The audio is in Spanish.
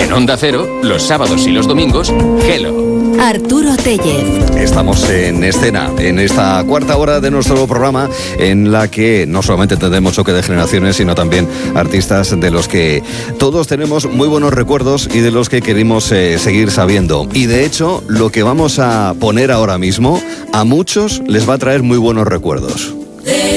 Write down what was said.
En Onda Cero, los sábados y los domingos, Hello. Arturo Tellez. Estamos en escena, en esta cuarta hora de nuestro programa, en la que no solamente tendremos choque de generaciones, sino también artistas de los que todos tenemos muy buenos recuerdos y de los que queremos seguir sabiendo. Y de hecho, lo que vamos a poner ahora mismo, a muchos les va a traer muy buenos recuerdos.